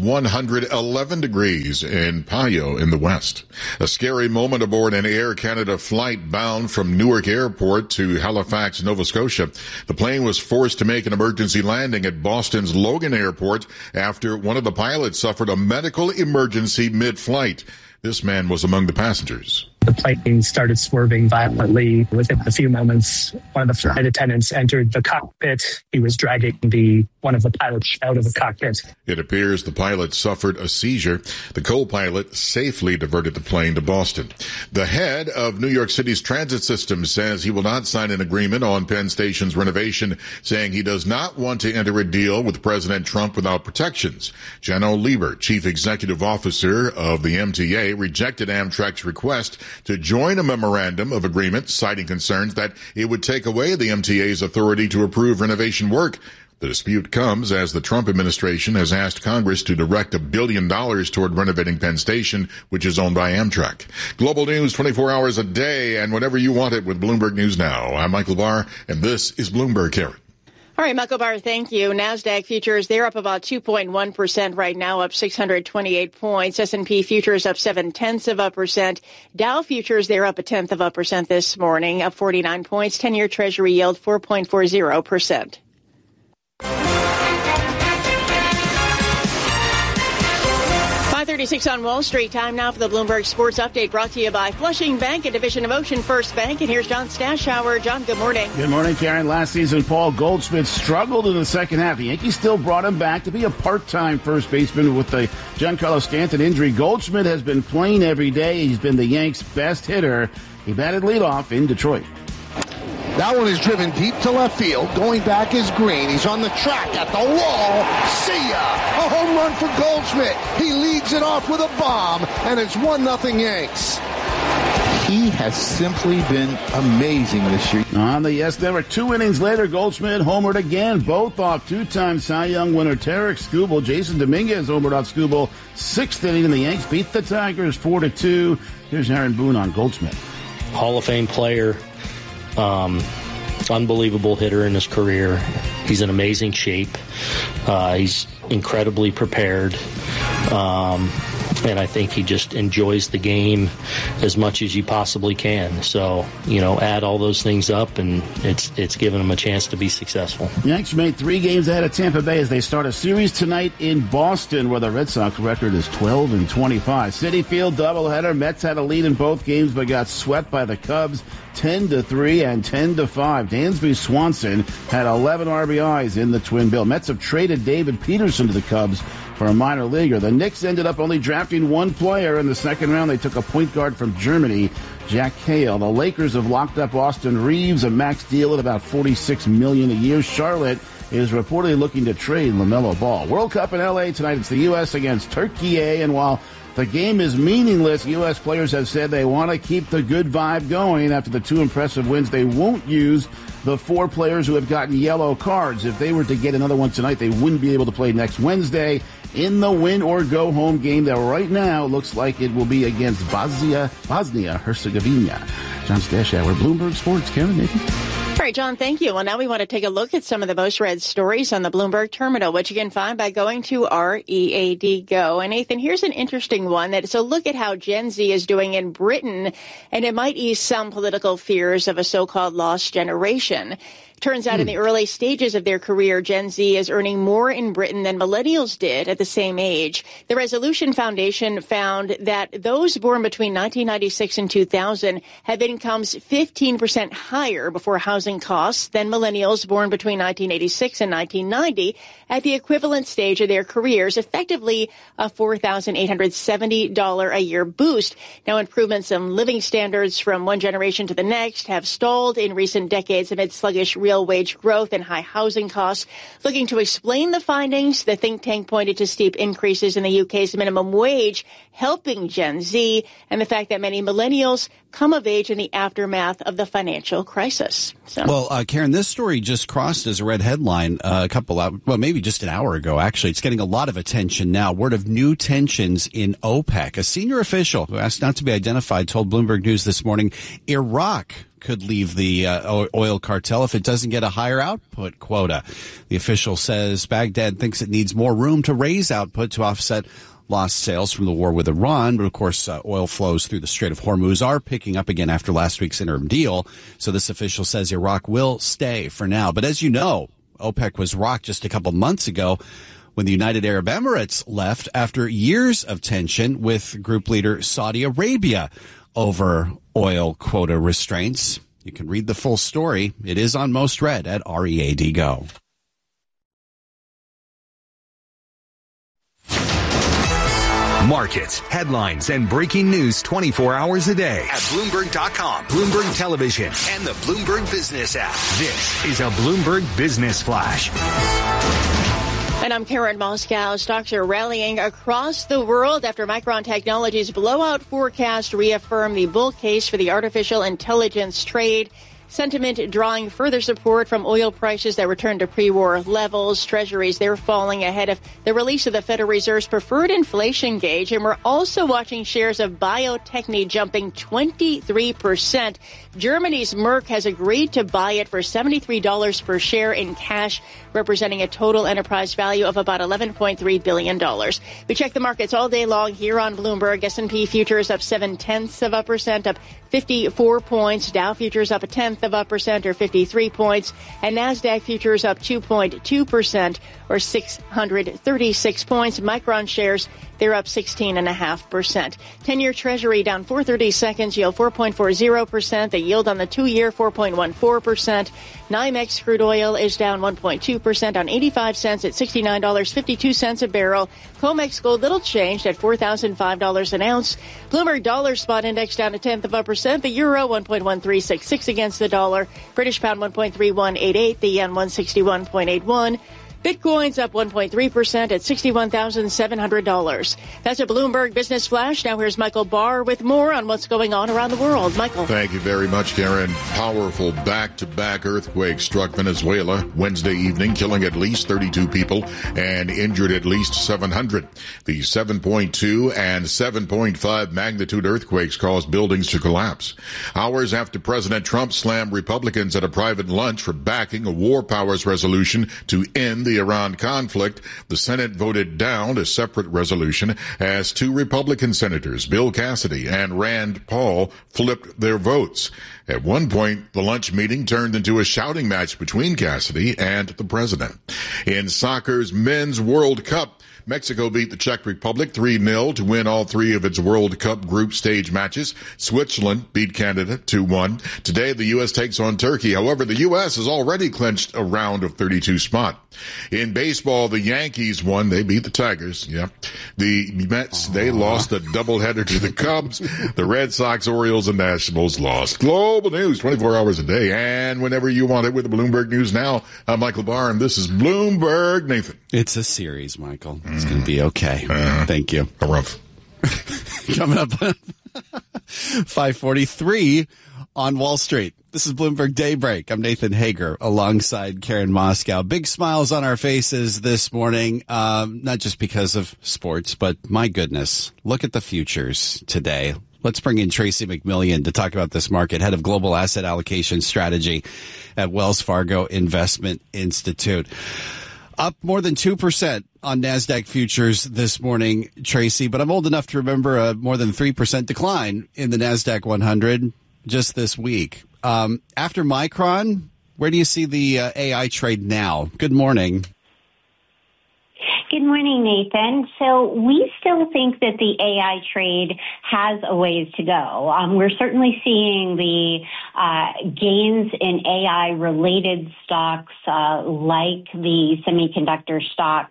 111 degrees in Payo in the west. A scary moment aboard an Air Canada flight bound from Newark Airport to Halifax, Nova Scotia. The plane was forced to make an emergency landing at Boston's Logan Airport after one of the pilots suffered a medical emergency mid-flight. This man was among the passengers. The plane started swerving violently. Within a few moments, one of the flight attendants entered the cockpit. He was dragging one of the pilots out of the cockpit. It appears the pilot suffered a seizure. The co-pilot safely diverted the plane to Boston. The head of New York City's transit system says he will not sign an agreement on Penn Station's renovation, saying he does not want to enter a deal with President Trump without protections. Janno Lieber, chief executive officer of the MTA, rejected Amtrak's request to join a memorandum of agreement, citing concerns that it would take away the MTA's authority to approve renovation work. The dispute comes as the Trump administration has asked Congress to direct $1 billion toward renovating Penn Station, which is owned by Amtrak. Global news 24 hours a day and whenever you want it with Bloomberg News Now. I'm Michael Barr, and this is Bloomberg Karen. All right, Michael Barr, thank you. NASDAQ futures, they're up about 2.1% right now, up 628 points. S&P futures up 0.7%. Dow futures, they're up 0.1% this morning, up 49 points. 10-year Treasury yield 4.40%. 5:36 on Wall Street. Time now for the Bloomberg Sports Update, brought to you by Flushing Bank, a division of Ocean First Bank. And here's John Stashower. John, good morning. Good morning, Karen. Last season, Paul Goldschmidt struggled in the second half. The Yankees still brought him back to be a part-time first baseman with the Giancarlo Stanton injury. Goldschmidt has been playing every day. He's been the Yanks' best hitter. He batted leadoff in Detroit. That one is driven deep to left field. Going back is Green. He's on the track at the wall. See ya! A home run for Goldschmidt. He leads it off with a bomb, and it's 1-0 Yanks. He has simply been amazing this year. On the yes, there were 2 innings later. Goldschmidt homered again, both off two-time Cy Young winner Tarek Skubal. Jason Dominguez homered off Skubal. 6th inning, and the Yanks beat the Tigers 4-2. Here's Aaron Boone on Goldschmidt. Hall of Fame player. Unbelievable hitter in his career. He's in amazing shape. He's incredibly prepared. And I think he just enjoys the game as much as you possibly can. So, add all those things up, and it's given him a chance to be successful. Yanks made 3 games ahead of Tampa Bay as they start a series tonight in Boston, where the Red Sox record is 12-25. Citi Field doubleheader. Mets had a lead in both games, but got swept by the Cubs 10-3 and 10-5. Dansby Swanson had 11 RBIs in the twin bill. Mets have traded David Peterson to the Cubs for a minor leaguer. The Knicks ended up only drafting 1 player in the second round. They took a point guard from Germany, Jack Hale. The Lakers have locked up Austin Reeves, a max deal at about $46 million a year. Charlotte is reportedly looking to trade LaMelo Ball. World Cup in L.A. tonight. It's the U.S. against Turkey. And while the game is meaningless, U.S. players have said they want to keep the good vibe going after the 2 impressive wins. They won't use the 4 players who have gotten yellow cards. If they were to get another one tonight, they wouldn't be able to play next Wednesday in the win-or-go-home game that right now looks like it will be against Bosnia-Herzegovina. John Stashower, Bloomberg Sports. Karen, Nathan. All right, John, thank you. Well, now we want to take a look at some of the most read stories on the Bloomberg Terminal, which you can find by going to READ Go. And Nathan, here's an interesting one. It's a look at how Gen Z is doing in Britain, and it might ease some political fears of a so-called lost generation. Turns out in the early stages of their career, Gen Z is earning more in Britain than millennials did at the same age. The Resolution Foundation found that those born between 1996 and 2000 have incomes 15% higher before housing costs than millennials born between 1986 and 1990 at the equivalent stage of their careers, effectively a $4,870 a year boost. Now, improvements in living standards from one generation to the next have stalled in recent decades amid sluggish real wage growth and high housing costs. Looking to explain the findings, the think tank pointed to steep increases in the UK's minimum wage, helping Gen Z, and the fact that many millennials come of age in the aftermath of the financial crisis. Well, Karen, this story just crossed as a red headline maybe just an hour ago, actually. It's getting a lot of attention now. Word of new tensions in OPEC. A senior official who asked not to be identified told Bloomberg News this morning Iraq could leave the oil cartel if it doesn't get a higher output quota. The official says Baghdad thinks it needs more room to raise output to offset lost sales from the war with Iran. But, of course, oil flows through the Strait of Hormuz are picking up again after last week's interim deal. So this official says Iraq will stay for now. But as you know, OPEC was rocked just a couple months ago when the United Arab Emirates left after years of tension with group leader Saudi Arabia over oil quota restraints. You can read the full story. It is on Most Read at READ Go. Markets, headlines, and breaking news 24 hours a day at Bloomberg.com, Bloomberg Television, and the Bloomberg Business app. This is a Bloomberg Business Flash. And I'm Karen Moscow. Stocks are rallying across the world after Micron Technology's blowout forecast reaffirmed the bull case for the artificial intelligence trade. Sentiment drawing further support from oil prices that returned to pre-war levels. Treasuries, they're falling ahead of the release of the Federal Reserve's preferred inflation gauge. And we're also watching shares of Bio-Techne jumping 23%. Germany's Merck has agreed to buy it for $73 per share in cash, representing a total enterprise value of about $11.3 billion. We check the markets all day long here on Bloomberg. S&P futures up 0.7%, up 54 points. Dow futures up 0.1% or 53 points. And NASDAQ futures up 2.2% or 636 points. Micron shares, they're up 16.5%. 10-year Treasury down 430 seconds, yield 4.40%. The yield on the 2-year, 4.14%. NYMEX crude oil is down 1.2% on 85 cents at $69.52 a barrel. COMEX gold little changed at $4,005 an ounce. Bloomberg dollar spot index down 0.1%. The euro 1.1366 against the dollar. British pound 1.3188. The yen 161.81. Bitcoin's up 1.3% at $61,700. That's a Bloomberg Business Flash. Now here's Michael Barr with more on what's going on around the world. Michael. Thank you very much, Karen. Powerful back-to-back earthquake struck Venezuela Wednesday evening, killing at least 32 people and injured at least 700. The 7.2 and 7.5 magnitude earthquakes caused buildings to collapse. Hours after President Trump slammed Republicans at a private lunch for backing a war powers resolution to end the Iran conflict, the Senate voted down a separate resolution as two Republican senators, Bill Cassidy and Rand Paul, flipped their votes. At one point, the lunch meeting turned into a shouting match between Cassidy and the president. In soccer's Men's World Cup, Mexico beat the Czech Republic 3-0 to win all three of its World Cup group stage matches. Switzerland beat Canada 2-1. Today, the U.S. takes on Turkey. However, the U.S. has already clinched a round of 32 spot. In baseball, the Yankees won. They beat the Tigers. Yep. The Mets, they lost a doubleheader to the Cubs. The Red Sox, Orioles, and Nationals lost. Global news 24 hours a day and whenever you want it with the Bloomberg News Now. I'm Michael Barr, and this is Bloomberg Nathan. It's a series, Michael. It's going to be okay. Thank you. Rough. Coming up 5:43 on Wall Street. This is Bloomberg Daybreak. I'm Nathan Hager alongside Karen Moscow. Big smiles on our faces this morning, not just because of sports, but my goodness, look at the futures today. Let's bring in Tracy McMillian to talk about this market, head of global asset allocation strategy at Wells Fargo Investment Institute. Up more than 2% on NASDAQ futures this morning, Tracy, but I'm old enough to remember a more than 3% decline in the NASDAQ 100 just this week. After Micron, Where do you see the AI trade now? Good morning. Good morning, Nathan. So we still think that the AI trade has a ways to go. We're certainly seeing the gains in AI-related stocks like the semiconductor stocks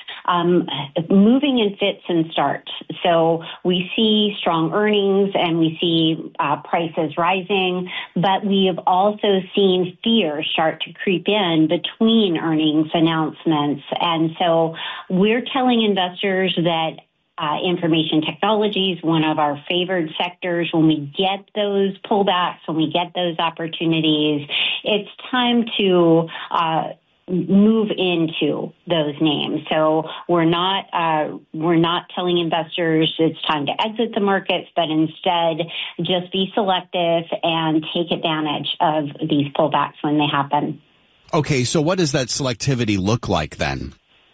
moving in fits and starts. So we see strong earnings and we see prices rising, but we have also seen fear start to creep in between earnings announcements. And so we're telling investors that information technology is one of our favored sectors. When we get those pullbacks, when we get those opportunities, it's time to move into those names. So we're not telling investors it's time to exit the markets, but instead just be selective and take advantage of these pullbacks when they happen. Okay, so what does that selectivity look like then?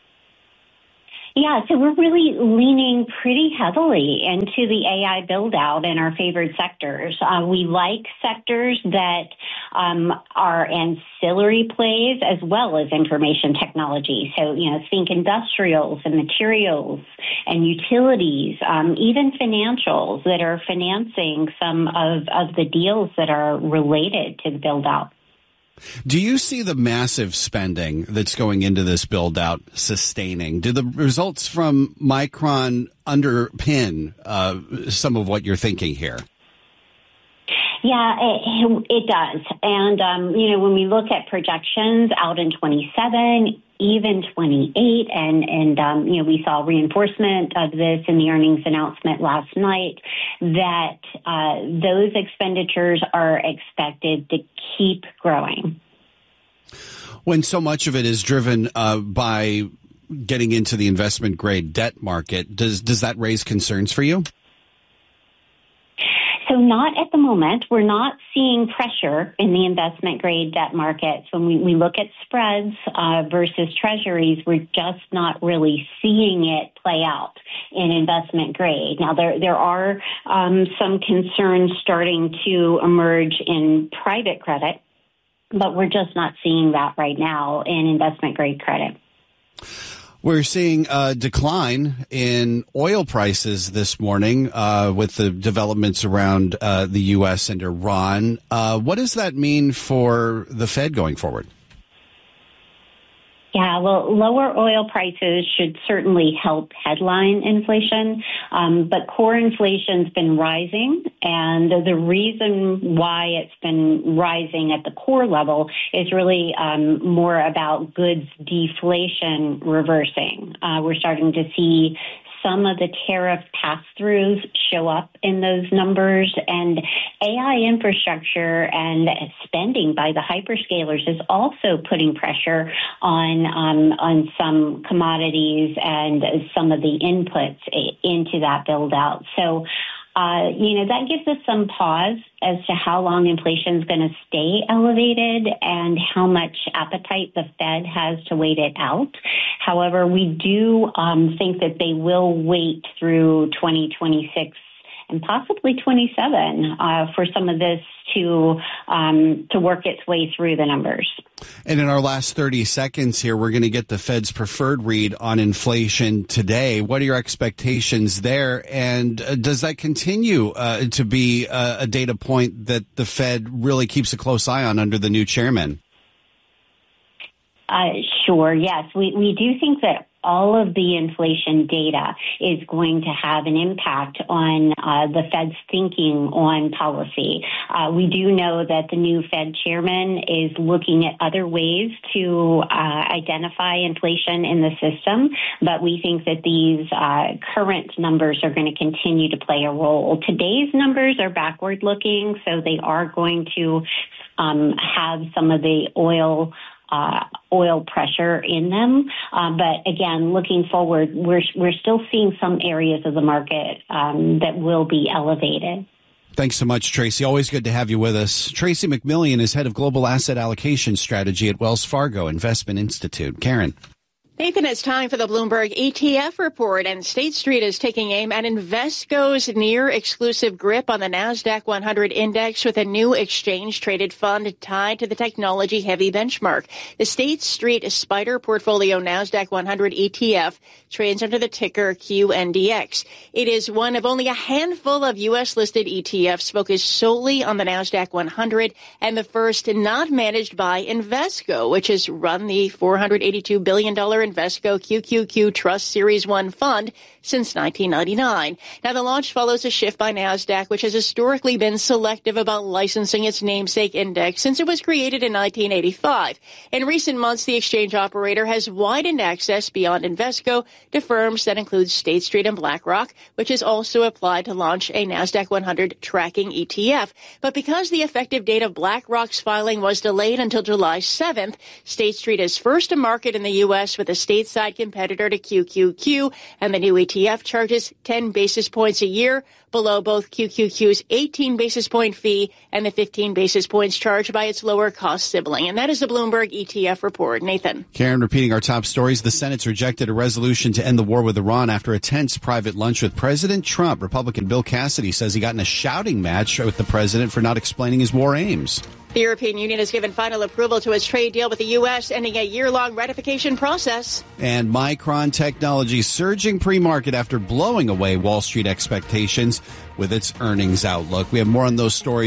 Yeah, so we're really leaning pretty heavily into the AI build-out in our favored sectors. We like sectors that are ancillary plays as well as information technology. So, think industrials and materials and utilities, even financials that are financing some of the deals that are related to the build-out. Do you see the massive spending that's going into this build-out sustaining? Do the results from Micron underpin some of what you're thinking here? Yeah, it does. And, when we look at projections out in 27, even 28, and we saw reinforcement of this in the earnings announcement last night, that those expenditures are expected to keep growing. When so much of it is driven by getting into the investment grade debt market, does that raise concerns for you? So not at the moment. We're not seeing pressure in the investment grade debt markets. When we look at spreads versus treasuries, we're just not really seeing it play out in investment grade. Now, there are some concerns starting to emerge in private credit, but we're just not seeing that right now in investment grade credit. We're seeing a decline in oil prices this morning with the developments around the U.S. and Iran. What does that mean for the Fed going forward? Yeah, well, lower oil prices should certainly help headline inflation, but core inflation's been rising, and the reason why it's been rising at the core level is really more about goods deflation reversing. We're starting to see some of the tariff pass-throughs show up in those numbers, and AI infrastructure and spending by the hyperscalers is also putting pressure on some commodities and some of the inputs into that build-out. So, that gives us some pause as to how long inflation is going to stay elevated and how much appetite the Fed has to wait it out. However, we do think that they will wait through 2026 and possibly 27 for some of this to work its way through the numbers. And in our last 30 seconds here, we're going to get the Fed's preferred read on inflation today. What are your expectations there? And does that continue to be a data point that the Fed really keeps a close eye on under the new chairman? Sure, yes. We do think that all of the inflation data is going to have an impact on the Fed's thinking on policy. We do know that the new Fed chairman is looking at other ways to identify inflation in the system, but we think that these current numbers are going to continue to play a role. Today's numbers are backward looking, so they are going to have some of the oil pressure in them. But again, looking forward, we're still seeing some areas of the market that will be elevated. Thanks so much, Tracy. Always good to have you with us. Tracy McMillian is head of global asset allocation strategy at Wells Fargo Investment Institute. Karen. Nathan, it's time for the Bloomberg ETF report, and State Street is taking aim at Invesco's near-exclusive grip on the NASDAQ 100 index with a new exchange-traded fund tied to the technology-heavy benchmark. The State Street Spider Portfolio NASDAQ 100 ETF trades under the ticker QNDX. It is one of only a handful of U.S.-listed ETFs focused solely on the NASDAQ 100 and the first not managed by Invesco, which has run the $482 billion Invesco QQQ Trust Series 1 fund since 1999. Now, the launch follows a shift by NASDAQ, which has historically been selective about licensing its namesake index since it was created in 1985. In recent months, the exchange operator has widened access beyond Invesco to firms that include State Street and BlackRock, which has also applied to launch a NASDAQ 100 tracking ETF. But because the effective date of BlackRock's filing was delayed until July 7th, State Street is first to market in the U.S. with a stateside competitor to QQQ, and the new ETF charges 10 basis points a year, below both QQQ's 18 basis point fee and the 15 basis points charged by its lower cost sibling. And that is the Bloomberg ETF report. Nathan. Karen, repeating our top stories. The Senate's rejected a resolution to end the war with Iran after a tense private lunch with President Trump. Republican Bill Cassidy says he got in a shouting match with the president for not explaining his war aims. The European Union has given final approval to its trade deal with the U.S., ending a year-long ratification process. And Micron Technology surging pre-market after blowing away Wall Street expectations with its earnings outlook. We have more on those stories